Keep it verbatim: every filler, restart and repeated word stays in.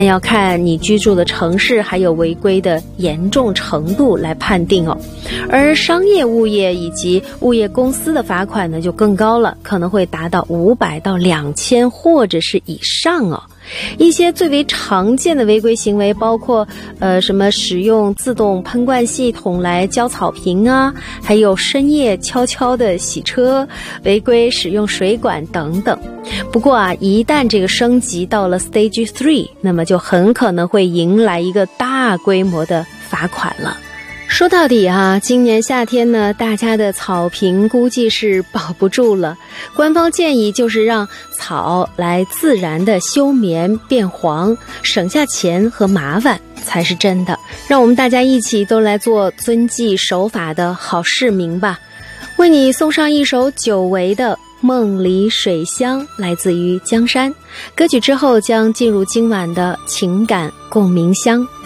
要看你居住的城市还有违规的严重程度来判定哦。而商业物业以及物业公司的罚款呢就更高了，可能会达到五百到两千或者是以上哦。一些最为常见的违规行为包括呃什么使用自动喷灌系统来浇草坪啊，还有深夜悄悄的洗车，违规使用水管等等。不过啊，一旦这个升级到了 Stage 三， 那么就很可能会迎来一个大规模的罚款了。说到底啊，今年夏天呢，大家的草坪估计是保不住了。官方建议就是让草来自然的休眠变黄，省下钱和麻烦才是真的。让我们大家一起都来做遵纪守法的好市民吧。为你送上一首久违的《梦里水乡》，来自于江山。歌曲之后将进入今晚的情感共鸣箱。